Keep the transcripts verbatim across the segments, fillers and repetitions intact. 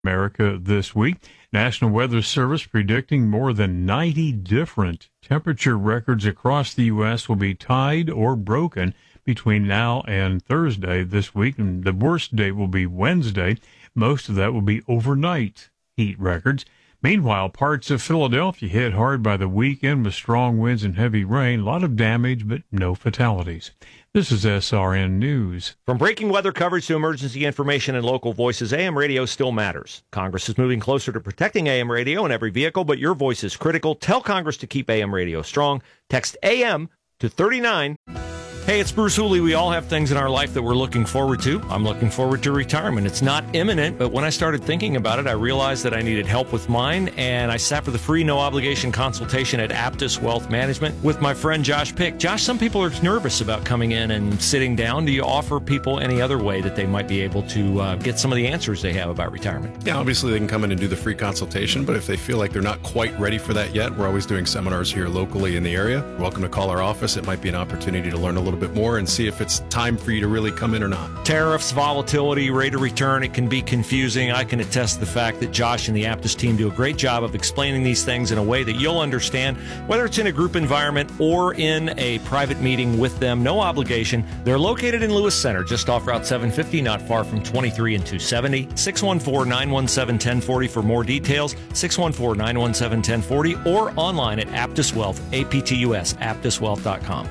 America this week. National Weather Service predicting more than ninety different temperature records across the U S will be tied or broken between now and Thursday this week, and the worst day will be Wednesday. Most of that will be overnight heat records. Meanwhile, parts of Philadelphia hit hard by the weekend with strong winds and heavy rain. A lot of damage, but no fatalities. This is S R N News. From breaking weather coverage to emergency information and local voices, A M radio still matters. Congress is moving closer to protecting A M radio in every vehicle, but your voice is critical. Tell Congress to keep A M radio strong. Text A M to thirty-nine. Hey, it's Bruce Hooley. We all have things in our life that we're looking forward to. I'm looking forward to retirement. It's not imminent, but when I started thinking about it, I realized that I needed help with mine, and I sat for the free, no-obligation consultation at Aptus Wealth Management with my friend Josh Pick. Josh, some people are nervous about coming in and sitting down. Do you offer people any other way that they might be able to uh, get some of the answers they have about retirement? Yeah, obviously they can come in and do the free consultation, but if they feel like they're not quite ready for that yet, we're always doing seminars here locally in the area. You're welcome to call our office. It might be an opportunity to learn a little bit more and see if it's time for you to really come in or not. Tariffs, volatility, rate of return, it can be confusing. I can attest to the fact that Josh and the Aptus team do a great job of explaining these things in a way that you'll understand, whether it's in a group environment or in a private meeting with them. No obligation. They're located in Lewis Center, just off Route seven fifty, not far from twenty-three and two seventy. six one four, nine one seven, one zero four zero for more details. six one four, nine one seven, one zero four zero or online at Aptus Wealth, A P T U S, aptus wealth dot com.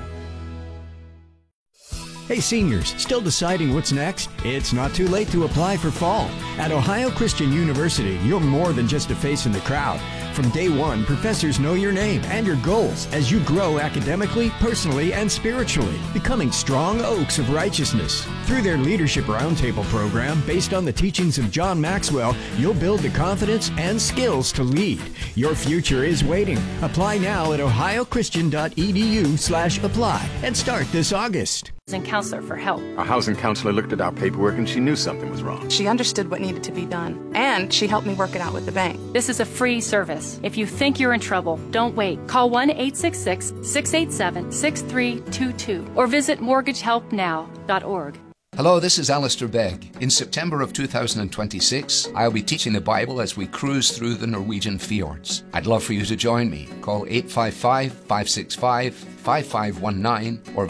Hey seniors, still deciding what's next? It's not too late to apply for fall. At Ohio Christian University, you're more than just a face in the crowd. From day one, professors know your name and your goals as you grow academically, personally, and spiritually, becoming strong oaks of righteousness. Through their Leadership Roundtable program, based on the teachings of John Maxwell, you'll build the confidence and skills to lead. Your future is waiting. Apply now at ohio christian dot e d u slash apply and start this August. And counselor for help. Our housing counselor looked at our paperwork and she knew something was wrong. She understood what needed to be done, and she helped me work it out with the bank. This is a free service. If you think you're in trouble, don't wait. Call one eight six six, six eight seven, six three two two or visit mortgage help now dot org. Hello, this is Alistair Begg. In September of two thousand twenty-six, I'll be teaching the Bible as we cruise through the Norwegian fjords. I'd love for you to join me. Call eight five five, five six five, five five one nine or...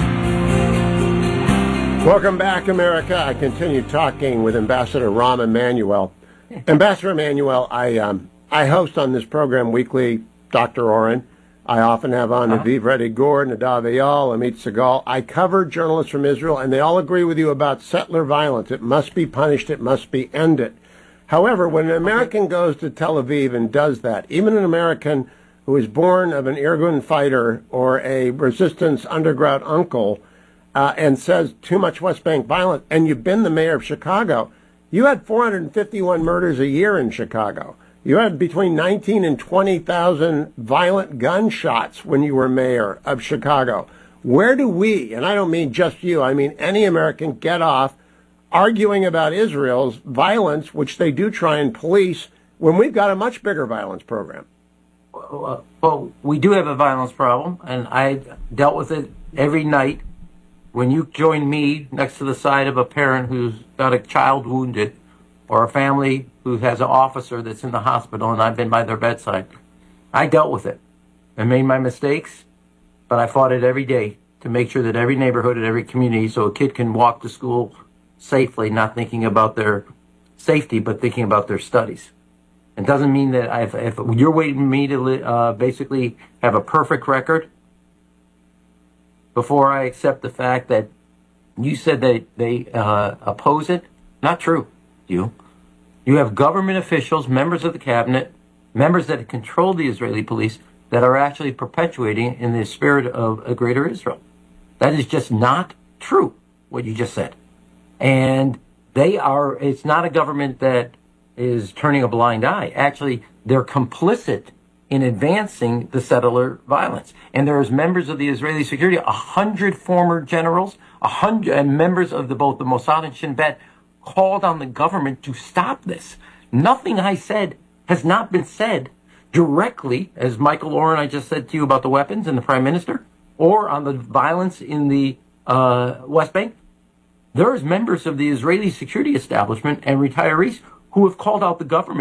Welcome back, America. I continue talking with Ambassador Rahm Emanuel. Ambassador Emanuel, I um, I host on this program weekly, Doctor Oren. I often have on uh-huh. Aviv Reddy Gore, Nadav Eyal, Amit Segal. I cover journalists from Israel, and they all agree with you about settler violence. It must be punished. It must be ended. However, when an American goes to Tel Aviv and does that, even an American who is born of an Irgun fighter or a resistance underground uncle, Uh, and says too much West Bank violence, and you've been the mayor of Chicago. You had four hundred fifty-one murders a year in Chicago. You had between nineteen and twenty thousand violent gunshots when you were mayor of Chicago. Where do we, and I don't mean just you, I mean any American, get off arguing about Israel's violence, which they do try and police, when we've got a much bigger violence program? Well, well we do have a violence problem, and I dealt with it every night. When you join me next to the side of a parent who's got a child wounded or a family who has an officer that's in the hospital and I've been by their bedside, I dealt with it. I made my mistakes, but I fought it every day to make sure that every neighborhood and every community, so a kid can walk to school safely, not thinking about their safety, but thinking about their studies. It doesn't mean that if, if you're waiting me to uh, basically have a perfect record before I accept the fact that you said that they uh, oppose it. Not true, you. You have government officials, members of the cabinet, members that control the Israeli police that are actually perpetuating in the spirit of a greater Israel. That is just not true, what you just said. And they are, it's not a government that is turning a blind eye. Actually, they're complicit in advancing the settler violence. And there's members of the Israeli security, a hundred former generals, a hundred and members of the, both the Mossad and Shin Bet called on the government to stop this. Nothing I said has not been said directly, as Michael Oren I just said to you about the weapons and the prime minister, or on the violence in the uh, West Bank. There's members of the Israeli security establishment and retirees who have called out the government